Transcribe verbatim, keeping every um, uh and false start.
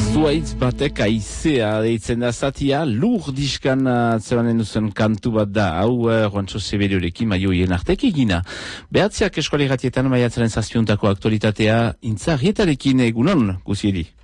Zuaitz batek aizea deitzen da zatia, lur diskan zeranen duzen kantu bat da, hau Juancho Severiorekin maioien artek egina. Behatziak eskuali ratietan maiatzaren zazpiuntako aktualitatea intzarrietarekin egunon, guziedi.